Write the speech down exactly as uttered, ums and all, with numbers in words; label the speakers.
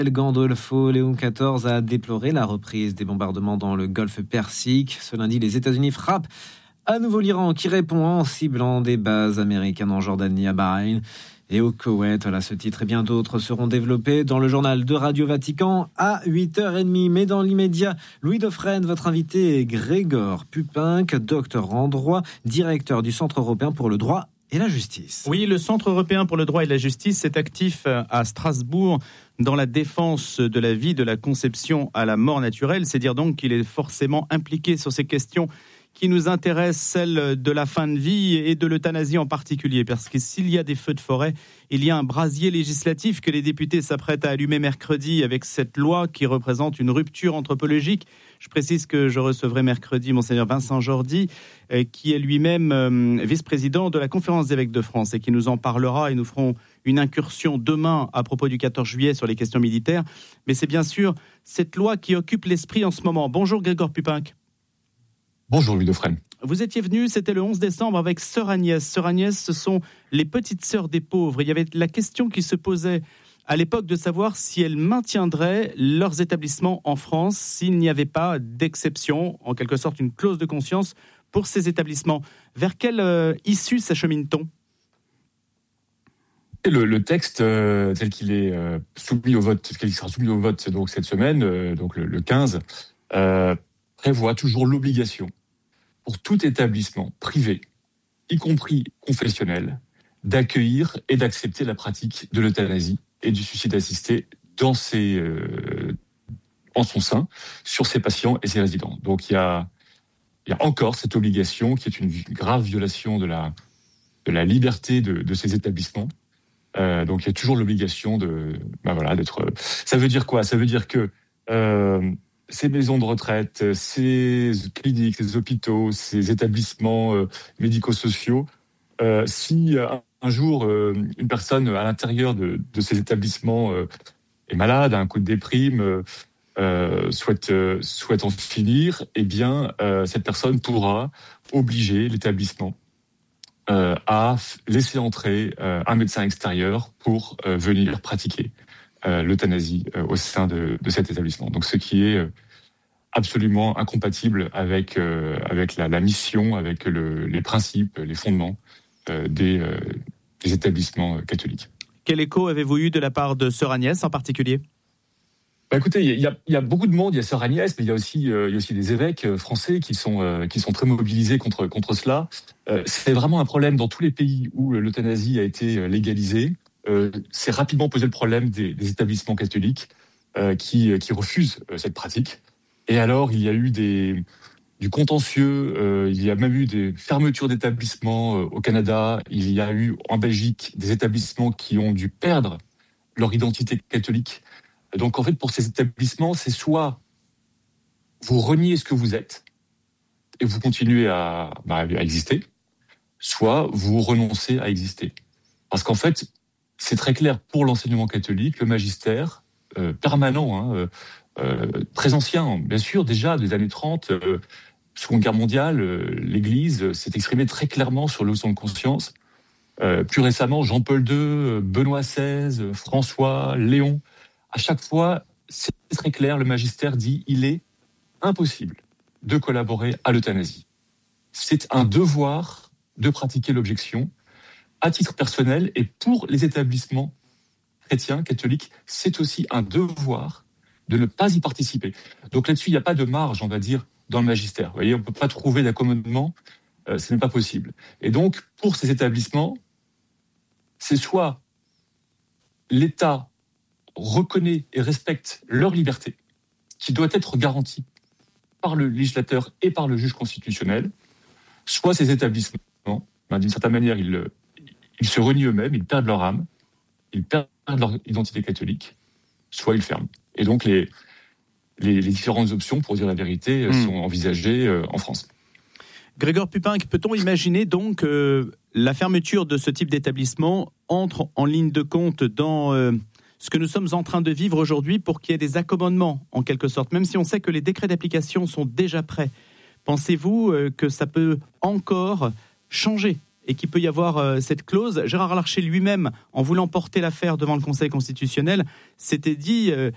Speaker 1: Gandolfo, Léon quatorze a déploré la reprise des bombardements dans le golfe Persique. Ce lundi, les États-Unis frappent à nouveau l'Iran qui répond en ciblant des bases américaines en Jordanie, à Bahreïn et au Koweït. Voilà, ce titre et bien d'autres seront développés dans le journal de Radio Vatican à huit heures trente. Mais dans l'immédiat, Louis Dauphren, votre invité est Grégoire Pupinck, docteur en droit, directeur du Centre européen pour le droit et la justice.
Speaker 2: Oui, le Centre européen pour le droit et la justice est actif à Strasbourg dans la défense de la vie, de la conception à la mort naturelle. C'est dire donc qu'il est forcément impliqué sur ces questions qui nous intéressent, celles de la fin de vie et de l'euthanasie en particulier. Parce que s'il y a des feux de forêt, il y a un brasier législatif que les députés s'apprêtent à allumer mercredi avec cette loi qui représente une rupture anthropologique. Je précise que je recevrai mercredi Monseigneur Vincent Jordi, qui est lui-même vice-président de la Conférence des évêques de France et qui nous en parlera, et nous ferons une incursion demain à propos du quatorze juillet sur les questions militaires. Mais c'est bien sûr cette loi qui occupe l'esprit en ce moment. Bonjour Grégoire Pupinck.
Speaker 3: Bonjour Louis Dauphren.
Speaker 2: Vous étiez venu, c'était le onze décembre, avec Sœur Agnès. Sœur Agnès, ce sont les petites sœurs des pauvres. Il y avait la question qui se posait à l'époque de savoir si elles maintiendraient leurs établissements en France s'il n'y avait pas d'exception, en quelque sorte une clause de conscience pour ces établissements. Vers quelle euh, issue s'achemine-t-on ?
Speaker 3: Le, le texte euh, tel qu'il est euh, soumis au vote, tel qu'il sera soumis au vote donc cette semaine, euh, donc le, le quinze, euh, prévoit toujours l'obligation pour tout établissement privé, y compris confessionnel, d'accueillir et d'accepter la pratique de l'euthanasie et du suicide assisté dans ses, euh, en son sein, sur ses patients et ses résidents. Donc il y a, il y a encore cette obligation qui est une grave violation de la, de la liberté de, de ces établissements. Euh, donc il y a toujours l'obligation de, ben voilà, d'être. Ça veut dire quoi ? Ça veut dire que euh, ces maisons de retraite, ces cliniques, ces hôpitaux, ces établissements euh, médico-sociaux, euh, si un, un jour euh, une personne à l'intérieur de, de ces établissements euh, est malade, a un coup de déprime, euh, euh, souhaite euh, souhaite en finir, eh bien euh, cette personne pourra obliger l'établissement euh, à laisser entrer euh, un médecin extérieur pour euh, venir pratiquer Euh, l'euthanasie euh, au sein de, de cet établissement. Donc, ce qui est euh, absolument incompatible avec euh, avec la, la mission, avec le, les principes, les fondements euh, des, euh, des établissements euh, catholiques.
Speaker 2: Quel écho avez-vous eu de la part de Sœur Agnès en particulier ?
Speaker 3: Bah écoutez, il y a, il y a beaucoup de monde. Il y a Sœur Agnès, mais il y a aussi euh, il y a aussi des évêques français qui sont euh, qui sont très mobilisés contre contre cela. Euh, c'est vraiment un problème dans tous les pays où l'euthanasie a été légalisée. Euh, c'est rapidement posé le problème des, des établissements catholiques euh, qui, qui refusent euh, cette pratique. Et alors, il y a eu des, du contentieux, euh, il y a même eu des fermetures d'établissements euh, au Canada, il y a eu en Belgique des établissements qui ont dû perdre leur identité catholique. Donc en fait, pour ces établissements, c'est soit vous reniez ce que vous êtes et vous continuez à, bah, à exister, soit vous renoncez à exister. Parce qu'en fait, c'est très clair pour l'enseignement catholique, le magistère euh, permanent, hein, euh, très ancien, bien sûr, déjà des années trente, euh, Seconde Guerre mondiale, euh, l'Église s'est exprimée très clairement sur l'objection de conscience. Euh, plus récemment, Jean-Paul deux, Benoît seize, François, Léon, à chaque fois, c'est très clair, le magistère dit il est impossible de collaborer à l'euthanasie. C'est un devoir de pratiquer l'objection, à titre personnel, et pour les établissements chrétiens, catholiques, c'est aussi un devoir de ne pas y participer. Donc là-dessus, il n'y a pas de marge, on va dire, dans le magistère. Vous voyez, on ne peut pas trouver d'accommodement, euh, ce n'est pas possible. Et donc, pour ces établissements, c'est soit l'État reconnaît et respecte leur liberté, qui doit être garantie par le législateur et par le juge constitutionnel, soit ces établissements, ben, d'une certaine manière, ils Ils se renient eux-mêmes, ils perdent leur âme, ils perdent leur identité catholique, soit ils ferment. Et donc les, les, les différentes options, pour dire la vérité, mmh. sont envisagées euh, en France.
Speaker 2: Grégoire Pupinck, peut-on imaginer donc que euh, la fermeture de ce type d'établissement entre en ligne de compte dans euh, ce que nous sommes en train de vivre aujourd'hui pour qu'il y ait des accommodements, en quelque sorte, même si on sait que les décrets d'application sont déjà prêts? Pensez-vous euh, que ça peut encore changer et qu'il peut y avoir euh, cette clause? Gérard Larcher lui-même, en voulant porter l'affaire devant le Conseil constitutionnel, s'était dit euh,